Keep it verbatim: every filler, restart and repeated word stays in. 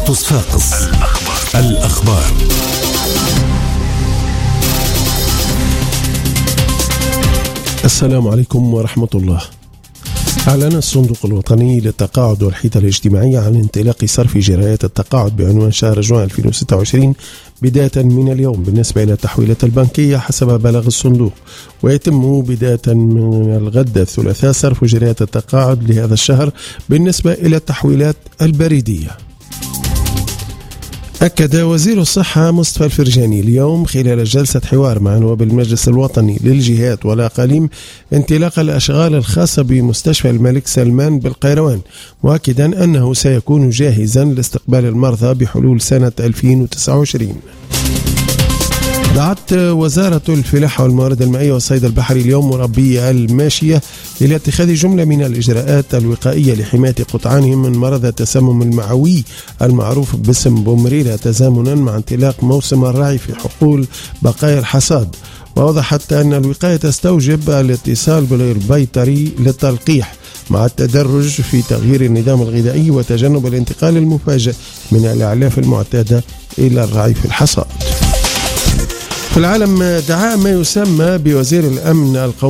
صفاقس الأخبار, الأخبار. السلام عليكم ورحمة الله. أعلن الصندوق الوطني للتقاعد والحيطة الاجتماعية عن انطلاق صرف جرايات التقاعد بعنوان شهر جوان ألفين وستة وعشرين بداية من اليوم بالنسبة إلى التحويلات البنكية حسب بلاغ الصندوق، ويتم بداية من الغد الثلاثاء صرف جرايات التقاعد لهذا الشهر بالنسبة إلى التحويلات البريدية. أكد وزير الصحة مصطفى الفرجاني اليوم خلال جلسة حوار مع نواب المجلس الوطني للجهات والأقاليم انطلاق الأشغال الخاصة بمستشفى الملك سلمان بالقيروان، مؤكدا أنه سيكون جاهزا لاستقبال المرضى بحلول سنة ألفين وتسعة وعشرين. دعت وزارة الفلاحة والموارد المائية والصيد البحري اليوم مربي الماشية إلى اتخاذ جملة من الإجراءات الوقائية لحماية قطعانهم من مرض التسمم المعوي المعروف باسم بومريلا تزامنا مع انطلاق موسم الرعي في حقول بقايا الحصاد. ووضحت أن الوقاية تستوجب الاتصال بالبيطري للتلقيح مع التدرج في تغيير النظام الغذائي وتجنب الانتقال المفاجئ من الأعلاف المعتادة إلى الرعي في الحصاد. في العالم، دعا ما يسمى بوزير الأمن القومي